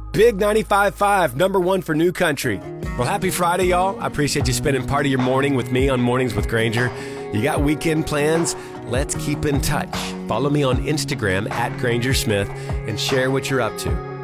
Big 95.5, number one for New Country. Well, happy Friday, y'all. I appreciate you spending part of your morning with me on Mornings with Granger. You got weekend plans? Let's keep in touch. Follow me on Instagram @GrangerSmith and share what you're up to.